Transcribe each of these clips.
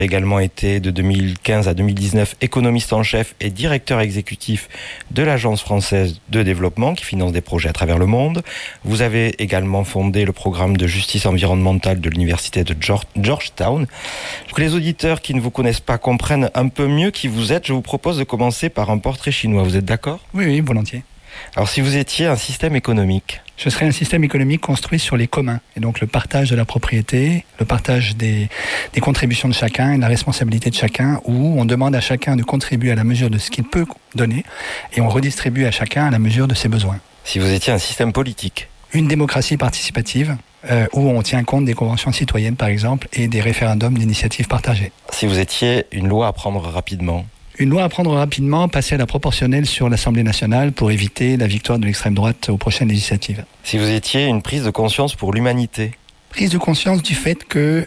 Également été de 2015 à 2019 économiste en chef et directeur exécutif de l'Agence française de développement qui finance des projets à travers le monde. Vous avez également fondé le programme de justice environnementale de l'université de Georgetown. Pour que les auditeurs qui ne vous connaissent pas comprennent un peu mieux qui vous êtes, je vous propose de commencer par un portrait chinois. Vous êtes d'accord ? Oui, volontiers. Alors si vous étiez un système économique ? Ce serait un système économique construit sur les communs, et donc le partage de la propriété, le partage des contributions de chacun et la responsabilité de chacun, où on demande à chacun de contribuer à la mesure de ce qu'il peut donner, et on redistribue à chacun à la mesure de ses besoins. Si vous étiez un système politique ? Une démocratie participative, où on tient compte des conventions citoyennes par exemple, et des référendums d'initiative partagée. Si vous étiez une loi à prendre rapidement ? Une loi à prendre rapidement, passer à la proportionnelle sur l'Assemblée nationale pour éviter la victoire de l'extrême droite aux prochaines législatives. Si vous étiez une prise de conscience pour l'humanité ? Prise de conscience du fait que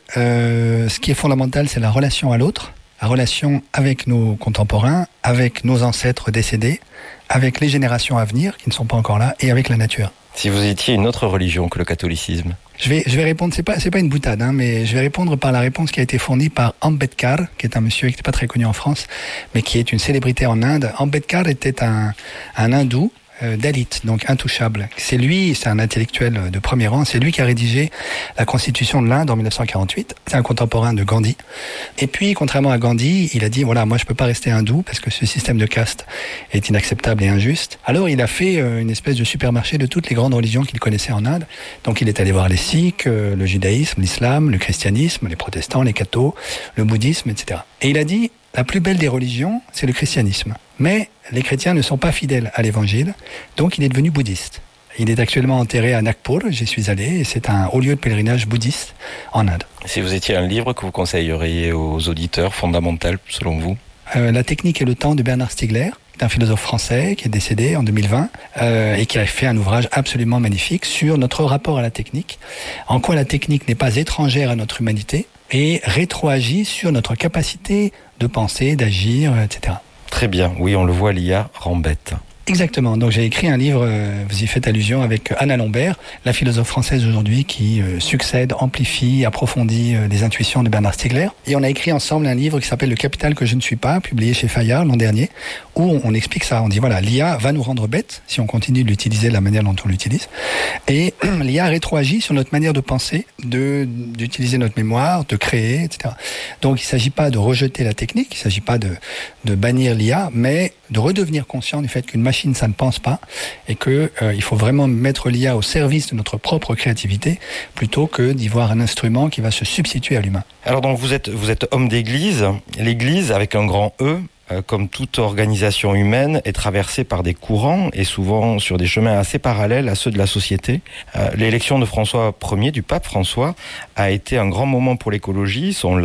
ce qui est fondamental, c'est la relation à l'autre, la relation avec nos contemporains, avec nos ancêtres décédés, avec les générations à venir qui ne sont pas encore là, et avec la nature. Si vous étiez une autre religion que le catholicisme ? Je vais répondre, c'est pas une boutade, mais je vais répondre par la réponse qui a été fournie par Ambedkar, qui est un monsieur qui n'est pas très connu en France, mais qui est une célébrité en Inde. Ambedkar était un hindou, Dalit, donc intouchable. C'est un intellectuel de premier rang, c'est lui qui a rédigé la constitution de l'Inde en 1948. C'est un contemporain de Gandhi. Et puis, contrairement à Gandhi, il a dit, voilà, moi je peux pas rester hindou parce que ce système de caste est inacceptable et injuste. Alors il a fait une espèce de supermarché de toutes les grandes religions qu'il connaissait en Inde. Donc il est allé voir les sikhs, le judaïsme, l'islam, le christianisme, les protestants, les cathos, le bouddhisme, etc. Et il a dit, la plus belle des religions, c'est le christianisme. Mais les chrétiens ne sont pas fidèles à l'évangile, donc il est devenu bouddhiste. Il est actuellement enterré à Nagpur, j'y suis allé, et c'est un haut lieu de pèlerinage bouddhiste en Inde. Si vous étiez un livre que vous conseilleriez aux auditeurs, fondamental selon vous ? La technique et le temps de Bernard Stiegler, qui est un philosophe français qui est décédé en 2020 et qui a fait un ouvrage absolument magnifique sur notre rapport à la technique, en quoi la technique n'est pas étrangère à notre humanité et rétroagit sur notre capacité de penser, d'agir, etc. Très bien, oui, on le voit, l'IA rend bête. Exactement, donc j'ai écrit un livre, vous y faites allusion, avec Anna Lambert, la philosophe française d'aujourd'hui qui succède, amplifie, approfondit les intuitions de Bernard Stiegler. Et on a écrit ensemble un livre qui s'appelle Le Capital que je ne suis pas, publié chez Fayard l'an dernier, où on explique ça. On dit voilà, l'IA va nous rendre bêtes si on continue de l'utiliser de la manière dont on l'utilise. Et l'IA rétroagit sur notre manière de penser, d'utiliser notre mémoire, de créer, etc. Donc il ne s'agit pas de rejeter la technique, il ne s'agit pas de bannir l'IA, mais de redevenir conscient du fait qu'une machine, ça ne pense pas, et que il faut vraiment mettre l'IA au service de notre propre créativité, plutôt que d'y voir un instrument qui va se substituer à l'humain. Alors donc vous êtes homme d'église. L'Église, avec un grand E, comme toute organisation humaine, est traversée par des courants et souvent sur des chemins assez parallèles à ceux de la société. L'élection de François Ier, du pape François, a été un grand moment pour l'écologie. Son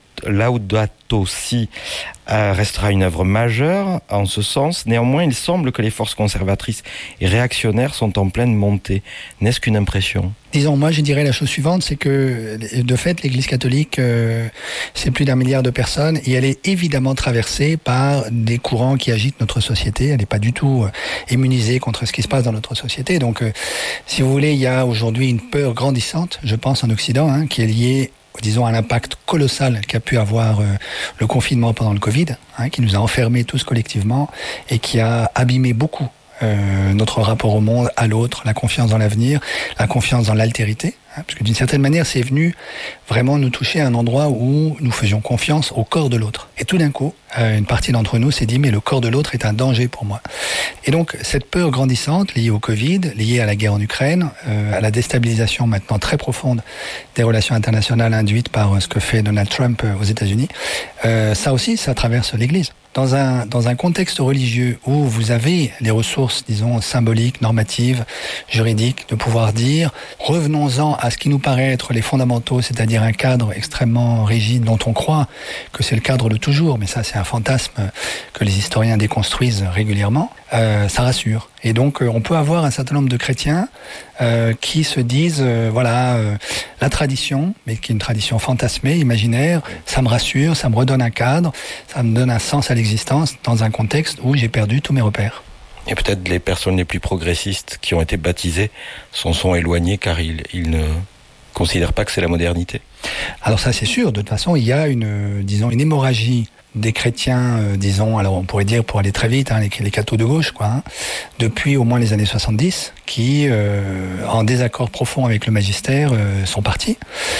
Laudato Si restera une œuvre majeure en ce sens. Néanmoins, il semble que les forces conservatrices et réactionnaires sont en pleine montée. N'est-ce qu'une impression ? Disons, moi je dirais la chose suivante, c'est que de fait l'Église catholique, c'est plus d'1 milliard de personnes et elle est évidemment traversée par des courants qui agitent notre société. Elle n'est pas du tout immunisée contre ce qui se passe dans notre société. Donc, si vous voulez, il y a aujourd'hui une peur grandissante, je pense en Occident, qui est liée, disons, à l'impact colossal qu'a pu avoir le confinement pendant le Covid, qui nous a enfermés tous collectivement et qui a abîmé beaucoup notre rapport au monde, à l'autre, la confiance dans l'avenir, la confiance dans l'altérité. Parce que d'une certaine manière, c'est venu vraiment nous toucher à un endroit où nous faisions confiance au corps de l'autre. Et tout d'un coup, une partie d'entre nous s'est dit, mais le corps de l'autre est un danger pour moi. Et donc, cette peur grandissante liée au Covid, liée à la guerre en Ukraine, à la déstabilisation maintenant très profonde des relations internationales induites par ce que fait Donald Trump aux États-Unis, ça aussi, ça traverse l'Église. Dans un contexte religieux où vous avez les ressources, disons, symboliques, normatives, juridiques, de pouvoir dire, revenons-en à ce qui nous paraît être les fondamentaux, c'est-à-dire un cadre extrêmement rigide dont on croit que c'est le cadre de toujours, mais ça c'est un fantasme que les historiens déconstruisent régulièrement, ça rassure. Et donc on peut avoir un certain nombre de chrétiens qui se disent, la tradition, mais qui est une tradition fantasmée, imaginaire, ça me rassure, ça me redonne un cadre, ça me donne un sens à l'existence dans un contexte où j'ai perdu tous mes repères. Et peut-être les personnes les plus progressistes qui ont été baptisées s'en sont éloignées car ils considèrent pas que c'est la modernité. Alors ça c'est sûr, de toute façon il y a une hémorragie des chrétiens, alors on pourrait dire pour aller très vite, les cathos de gauche, depuis au moins les années 70, qui, en désaccord profond avec le magistère, sont partis.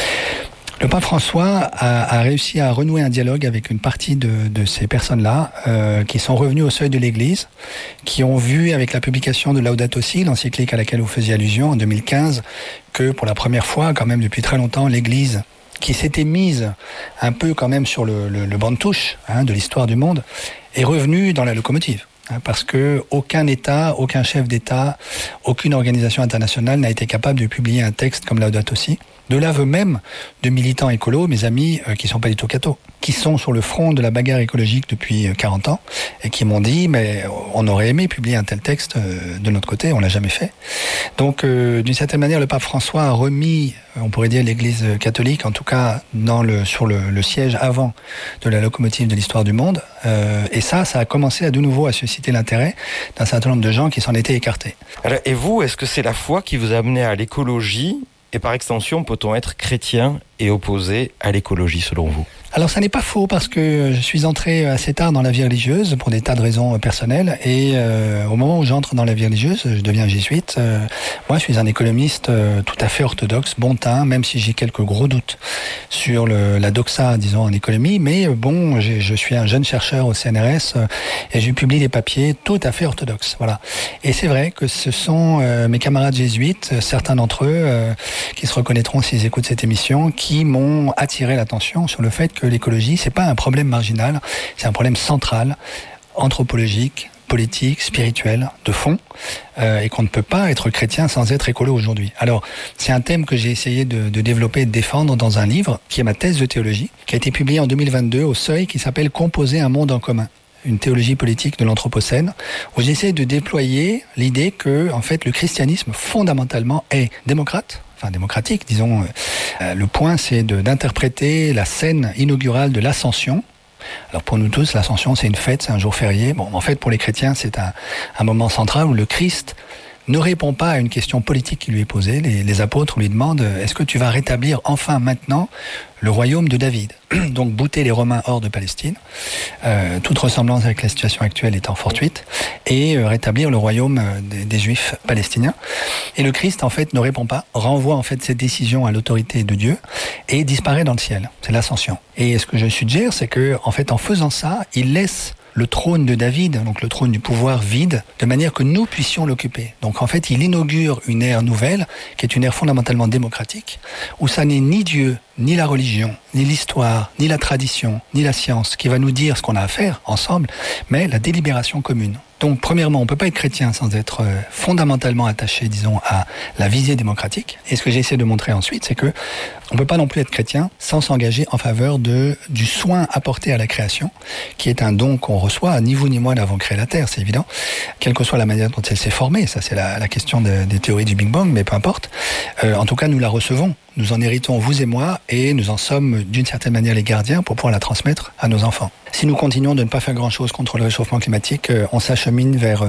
Le pape François a réussi à renouer un dialogue avec une partie de ces personnes-là, qui sont revenues au seuil de l'Église, qui ont vu avec la publication de Laudato Si, l'encyclique à laquelle vous faisiez allusion en 2015, que pour la première fois, quand même depuis très longtemps, l'Église, qui s'était mise un peu quand même sur le banc de touche de l'histoire du monde, est revenue dans la locomotive. Parce que aucun État, aucun chef d'État, aucune organisation internationale n'a été capable de publier un texte comme Laudato Si, de l'aveu même de militants écolos, mes amis qui sont pas du tout cathos, qui sont sur le front de la bagarre écologique depuis 40 ans et qui m'ont dit mais on aurait aimé publier un tel texte de notre côté, on l'a jamais fait. Donc d'une certaine manière le pape François a remis, on pourrait dire l'Église catholique, en tout cas sur le siège avant de la locomotive de l'histoire du monde, et ça a commencé de nouveau à susciter l'intérêt d'un certain nombre de gens qui s'en étaient écartés. Alors, et vous, est-ce que c'est la foi qui vous a amené à l'écologie? Et par extension, peut-on être chrétien et opposé à l'écologie selon vous? Alors ça n'est pas faux parce que je suis entré assez tard dans la vie religieuse pour des tas de raisons personnelles et au moment où j'entre dans la vie religieuse, je deviens jésuite. Moi je suis un économiste tout à fait orthodoxe, bon teint, même si j'ai quelques gros doutes sur la doxa, disons, en économie, mais bon, je suis un jeune chercheur au CNRS et je publie des papiers tout à fait orthodoxes. Voilà. Et c'est vrai que ce sont mes camarades jésuites, certains d'entre eux qui se reconnaîtront s'ils écoutent cette émission, qui m'ont attiré l'attention sur le fait que l'écologie, c'est pas un problème marginal, c'est un problème central, anthropologique, politique, spirituel, de fond, et qu'on ne peut pas être chrétien sans être écolo aujourd'hui. Alors, c'est un thème que j'ai essayé de développer et de défendre dans un livre, qui est ma thèse de théologie, qui a été publié en 2022 au Seuil, qui s'appelle « Composer un monde en commun ». Une théologie politique de l'Anthropocène, où j'essaie de déployer l'idée que, en fait, le christianisme, fondamentalement, est démocratique, disons. Le point, c'est d'interpréter la scène inaugurale de l'Ascension. Alors pour nous tous, l'Ascension, c'est une fête, c'est un jour férié. Bon, en fait, pour les chrétiens, c'est un moment central où le Christ ne répond pas à une question politique qui lui est posée. Les apôtres lui demandent « Est-ce que tu vas rétablir enfin maintenant le royaume de David ?» Donc bouter les Romains hors de Palestine, toute ressemblance avec la situation actuelle étant fortuite, et rétablir le royaume des Juifs palestiniens. Et le Christ, en fait, ne répond pas, renvoie en fait cette décision à l'autorité de Dieu et disparaît dans le ciel. C'est l'ascension. Et ce que je suggère, c'est que, en fait, en faisant ça, il laisse le trône de David, donc le trône du pouvoir, vide, de manière que nous puissions l'occuper. Donc en fait, il inaugure une ère nouvelle, qui est une ère fondamentalement démocratique, où ça n'est ni Dieu, ni la religion, ni l'histoire, ni la tradition, ni la science qui va nous dire ce qu'on a à faire ensemble, mais la délibération commune. Donc, premièrement, on ne peut pas être chrétien sans être fondamentalement attaché, disons, à la visée démocratique. Et ce que j'essaie de montrer ensuite, c'est que on ne peut pas non plus être chrétien sans s'engager en faveur du soin apporté à la création, qui est un don qu'on reçoit. Ni vous ni moi n'avons créé la Terre, c'est évident. Quelle que soit la manière dont elle s'est formée, ça c'est la question des théories du Big Bang, mais peu importe. En tout cas, nous la recevons. Nous en héritons, vous et moi, et nous en sommes d'une certaine manière les gardiens pour pouvoir la transmettre à nos enfants. Si nous continuons de ne pas faire grand-chose contre le réchauffement climatique, on s'achemine vers...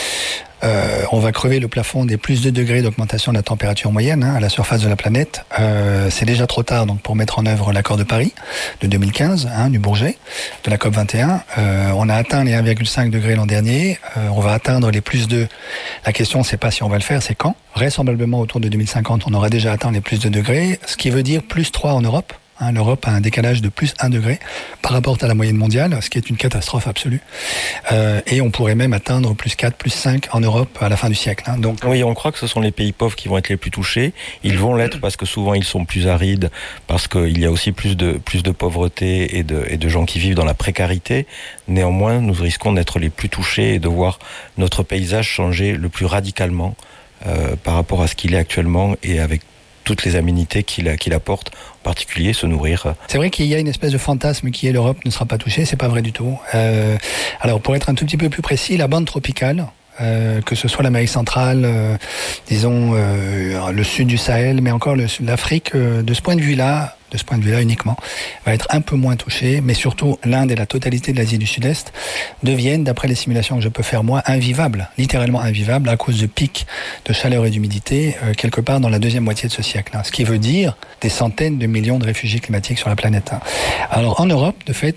on va crever le plafond des plus 2 degrés d'augmentation de la température moyenne à la surface de la planète. C'est déjà trop tard donc pour mettre en œuvre l'accord de Paris de 2015, du Bourget, de la COP 21. On a atteint les 1,5 degrés l'an dernier. On va atteindre les plus 2. La question, c'est pas si on va le faire, c'est quand. Vraisemblablement autour de 2050, on aura déjà atteint les plus 2 degrés, ce qui veut dire plus 3 en Europe. L'Europe a un décalage de plus 1 degré par rapport à la moyenne mondiale, ce qui est une catastrophe absolue. Et on pourrait même atteindre plus 4, plus 5 en Europe à la fin du siècle. Donc... Oui, on croit que ce sont les pays pauvres qui vont être les plus touchés. Ils vont l'être parce que souvent ils sont plus arides, parce qu'il y a aussi plus de pauvreté et de gens qui vivent dans la précarité. Néanmoins, nous risquons d'être les plus touchés et de voir notre paysage changer le plus radicalement par rapport à ce qu'il est actuellement et avec toutes les aménités qu'il apporte, en particulier se nourrir. C'est vrai qu'il y a une espèce de fantasme qui est l'Europe ne sera pas touchée, c'est pas vrai du tout. Alors pour être un tout petit peu plus précis, la bande tropicale, que ce soit l'Amérique centrale, disons le sud du Sahel, mais encore l'Afrique, de ce point de vue-là, de ce point de vue-là uniquement, va être un peu moins touchée, mais surtout l'Inde et la totalité de l'Asie du Sud-Est deviennent, d'après les simulations que je peux faire moi, invivables, littéralement invivables, à cause de pics de chaleur et d'humidité quelque part dans la deuxième moitié de ce siècle. Ce qui veut dire des centaines de millions de réfugiés climatiques sur la planète. Alors en Europe, de fait,